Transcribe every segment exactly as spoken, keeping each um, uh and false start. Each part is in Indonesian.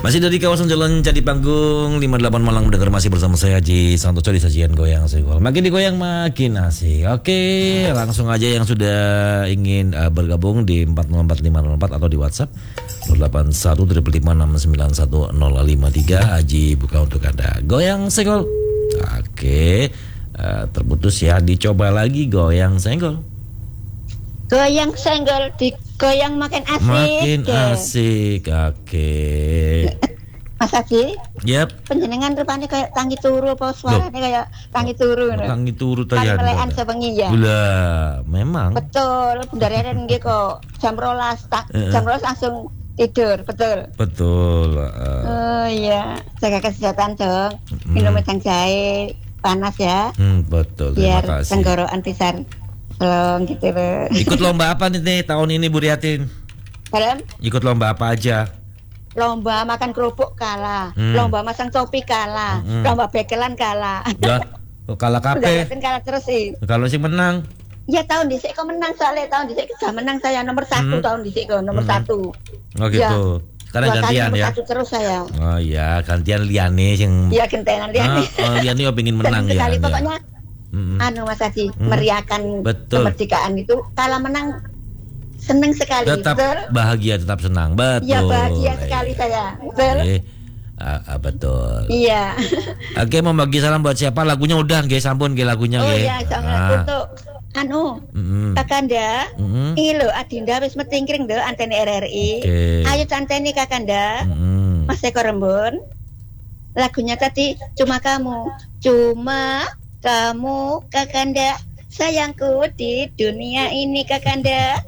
Masih dari kawasan Jalan Candi Panggung lima puluh delapan Malang, mendengar masih bersama saya Haji Santoso di sajian Goyang Senggol. Makin digoyang makin asik. Oke, langsung aja yang sudah ingin uh, bergabung di empat nol empat lima nol empat atau di WhatsApp nol delapan satu lima lima enam sembilan satu nol lima tiga. Haji buka untuk Anda. Goyang Senggol. Oke, uh, terputus ya. Dicoba lagi Goyang Senggol. Goyang Senggol digoyang makin asik. Makin asik. Oke. Mas Haji, yep. Penjenengan rupanya kayak tangi turu apa suaranya kayak tangi turu. Tangi turu tayang. Melekan sebengi ya. Gila, memang. Betul, bundaren nggih kok jam rolas tak jam rolas langsung tidur, betul. Betul. Uh. Oh iya, jaga kesehatan dong. Mm. Minum wedang jahe panas ya. Hmm, betul. Terima biar kasih. tenggorokan pisan. Belum gitu loh. Ikut lomba apa nih tahun ini Bu Riatin? Dalam? Ikut lomba apa aja? Lomba makan kerupuk kalah, hmm. lomba masang topi kalah, hmm. lomba bekelan kalah. Ya, kalah kape. Kalah terus sih. Kalau sih menang? Ya tahun dhisik kok menang soalnya tahun dhisik sudah menang saya nomor satu hmm. tahun dhisik kok nomor hmm. satu. Oh gitu. Ya. Sekarang gantian nomor ya. Satu terus saya. Oh iya, gantian Liane yang. Iya gentenan Liane. Ah, oh Liane yo pengen menang ya. Sekali pokoknya. Mm-hmm. Anu Mas Haji, mm-hmm. meriahkan betul. Kemerdekaan itu kalah menang seneng sekali. Tetap betul? Bahagia, tetap senang. Betul. Iya bahagia eh. sekali saya. Betul. Eh. Ah, ah, betul. Iya. Oke, mau bagi salam buat siapa? Lagunya udah nggih, sampun nggih lagunya nggih. Oh iya, sama ah. untuk anu mm-hmm. Kakanda. Mm-hmm. Ini lho Adinda wis metingkring lho antene R R I. Okay. Ayo antene Kakanda. Mm-hmm. Mas Eko Rembun. Lagunya tadi cuma kamu, cuma kamu Kakanda, sayangku di dunia ini Kakanda.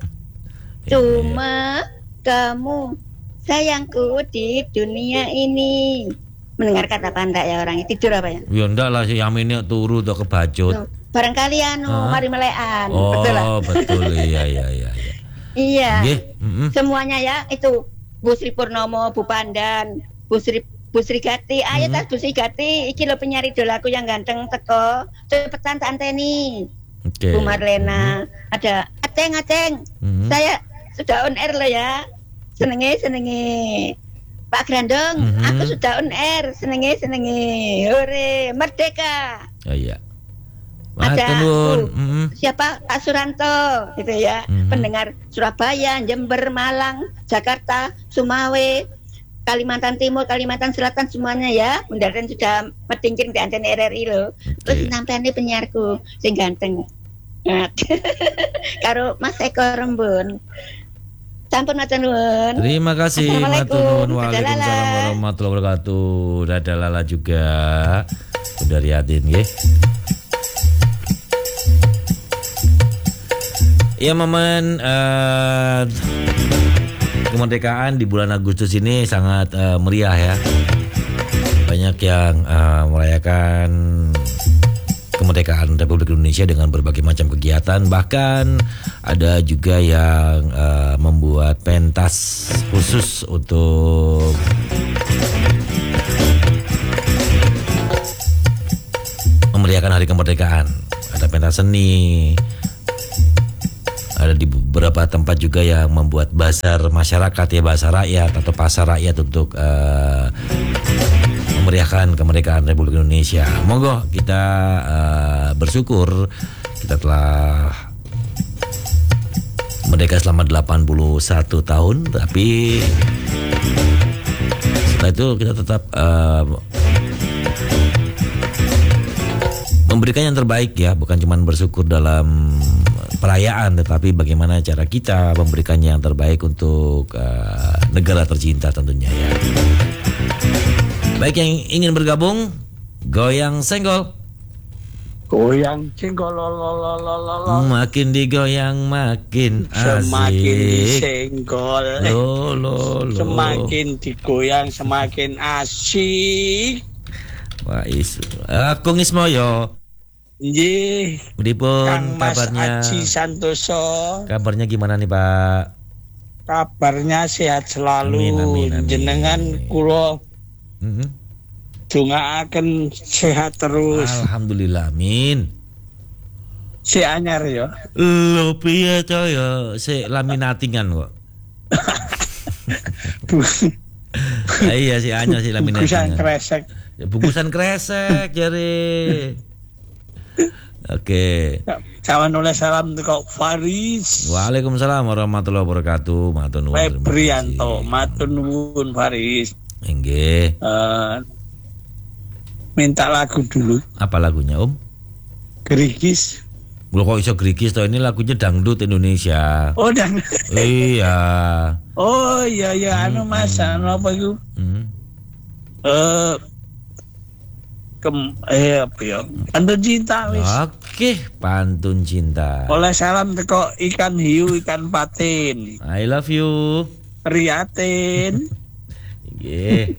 Cuma kamu, sayangku di dunia ini. Mendengarkan apa enggak ya orangnya? Tidur apa ya? Ya enggak lah, si Yaminnya turu atau kebacut. Barangkali anu, huh? Mari melekan. Oh, betul lah. betul, iya, iya, iya. Iya. Mm-hmm. Semuanya ya, itu Bu Sri Purnomo, Bu Pandan, Bu Sri Bu Sri Gati, ayo mm-hmm. tas Bu Sri Gati, iki lo penyari idolaku yang ganteng teko, cepetan tak anteni. Okay. Bu Marlena, mm-hmm. ada Aceng Aceng, mm-hmm. saya sudah on air lo ya, senenge senenge. Pak Grandong, mm-hmm. aku sudah on air, senenge senenge, hore, merdeka. Oh iya. Ada Bu, mm-hmm. siapa Pak Suranto, gitu ya, mm-hmm. pendengar Surabaya, Jember, Malang, Jakarta, Sumawe. Kalimantan Timur, Kalimantan Selatan semuanya ya. Bundaran sudah metingkin di antena R R I loh. Okay. Terus nampani penyiarku sing ganteng. Karo Mas Eko Rembun. Sampun matur nuwun. Terima kasih matur nuwun. Waalaikumsalam warahmatullahi wabarakatuh. Dadah Lala juga. Udah Riatin nggih. Ya momen uh, kemerdekaan di bulan Agustus ini sangat uh, meriah ya. Banyak yang uh, merayakan kemerdekaan Republik Indonesia dengan berbagai macam kegiatan. Bahkan ada juga yang uh, membuat pentas khusus untuk memeriahkan hari kemerdekaan. Ada pentas seni. Ada di beberapa tempat juga yang membuat bazar masyarakat ya, bazar rakyat atau pasar rakyat untuk uh, memeriahkan kemerdekaan Republik Indonesia. Monggo kita uh, bersyukur kita telah merdeka selama delapan puluh satu tahun, tapi setelah itu kita tetap uh, memberikan yang terbaik ya, bukan cuma bersyukur dalam perayaan, tetapi bagaimana cara kita memberikan yang terbaik untuk uh, negara tercinta tentunya ya. Baik, yang ingin bergabung, goyang senggol. Goyang senggol, lololololol. Makin digoyang makin asik. Semakin disenggol. Lo, lo, lo. Semakin digoyang semakin asik. Wah isu. Aku Ngismoyo. Nggih. Pripun kabarnya? Haji Santoso. Kabarnya gimana nih, Pak? Kabarnya sehat selalu. Amin, amin, amin. Jenengan kula mm-hmm. dongaaken sehat terus. Alhamdulillah, amin. Si anyar ya. Lho piye to ya, sik laminatingan kok. Ah, iya si Anyar si laminasinya. Bungkusan kresek. Ya, bungkusan kresek jare. Oke. Kawan oleh salam teko Faris. Waalaikumsalam warahmatullahi wabarakatuh. Matur nuwun. Febrianto, matur nuwun Faris. Nggih. Uh, minta lagu dulu. Apa lagunya, Om? Gerigis. Loh kok iso Grigis toh, ini lagunya dangdut Indonesia. Oh, dan Iya. Oh, iya iya anu Mas, anu apa iku? Hmm. Eh kem eh apa ya? Pantun cinta wis. Oke, pantun cinta. Oleh salam teko ikan hiu, ikan patin. I love you. Priatin. Nggih.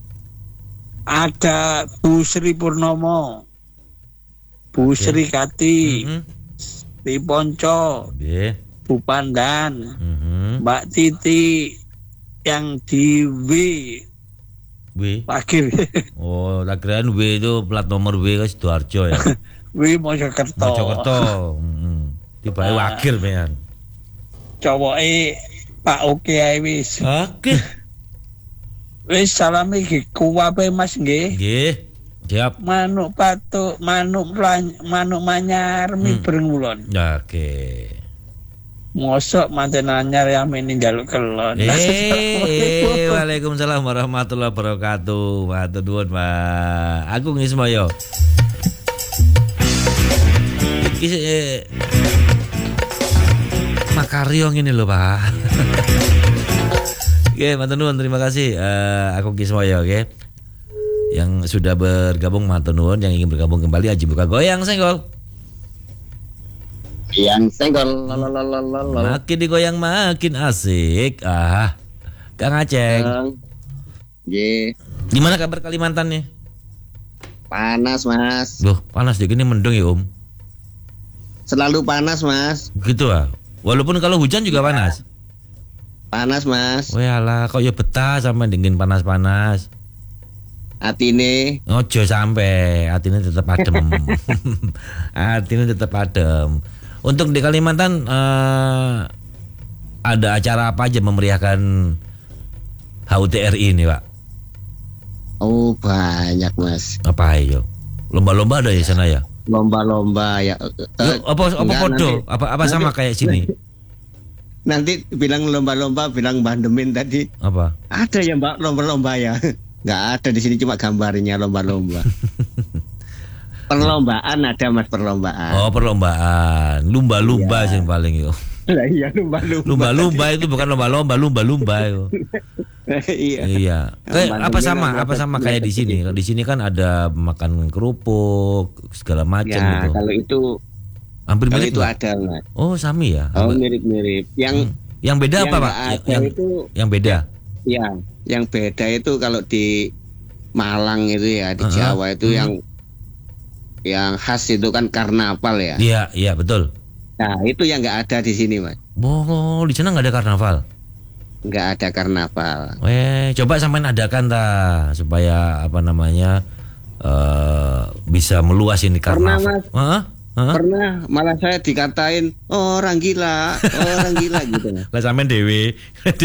Ada Bu Sri Purnomo. Bu Sri Kati. Mhm. Di Ponco. Nggih. Bu Pandan. Mhm. Mbak Titi yang di W W. Pakir. Oh, tak kirain W itu plat nomor W ke Sidoarjo ya. W Mojokerto. Mojokerto. Heeh. Tibae wakil mean. Cowoke Pak Oke ae wis. Oke. Wis salam iki kuwape Mas nggih. Nggih. Siap. Manuk patuk, manuk lan manuk manyar mi Hmm. bereng ulon. Oke. Mosok manten anyar yang meninggal kelon. Eh, waalaikumsalam warahmatullahi wabarakatuh. Matur nuwun, Pak. Aku ngismoyo. Iki eh, Makario ngene lho, Pak. Oke, matur nuwun, terima kasih. Eh, aku Kismoyo, oke. Yang sudah bergabung matur nuwun, yang ingin bergabung kembali Aji buka goyang senggol. Yang senggol lalalalalalala. Makin digoyang makin asik. Ah. Kang Aceng. Ye, Gimana kabar Kalimantan nih? panas Mas. Loh, panas deh gini mendung ya, Om. Selalu panas Mas. Gitu ah. Walaupun kalau hujan juga panas. Panas Mas. Wah, alah, kok ya betah sampai dingin panas-panas. Atine Ojo sampai hatinya tetap adem. Hatinya tetap adem. Untuk di Kalimantan eh, ada acara apa aja memeriahkan H U T R I ini, Pak? oh banyak Mas. Apa ayo? Lomba-lomba ada ya sana ya? Lomba-lomba ya. Loh, apa apa Enggak, podo? nanti- Apa apa sama nanti- kayak sini? Nanti bilang lomba-lomba, bilang bandemin tadi. Apa? Ada ya Mbak lomba-lomba ya? Nggak ada di sini, cuma gambarnya lomba-lomba. Perlombaan ada Mas, perlombaan. Oh, perlombaan. Lumba-lumba sih yang paling itu. Lah iya lumba-lumba. Lumba-lumba itu bukan lomba-lomba, lumba-lumba itu. Iya. Iya. Kayak Bandemin apa sama? ada- Apa sama kayak di sini? Kalau di sini kan ada makan kerupuk segala macam Ya, gitu. kalau itu Hampir kalau mirip itu nggak? ada Mas. Oh, sami ya. Oh, Apa- mirip-mirip. Yang Yang beda yang apa, Pak? nggak ada Yang itu yang beda. ya, yang beda itu kalau di Malang itu ya, di Uh-uh. Jawa itu Hmm. yang yang khas itu kan karnaval ya. Iya, iya betul. Nah, itu yang nggak ada di sini, Mas. Oh, di sana nggak ada karnaval. Nggak ada karnaval. Weh, coba sampein adakan ta supaya apa namanya eh bisa meluas ini Pernah, karnaval. Mas. Heeh? Heeh? Pernah malah saya dikatain oh, orang gila, orang gila gitu. Lah sampean dhewe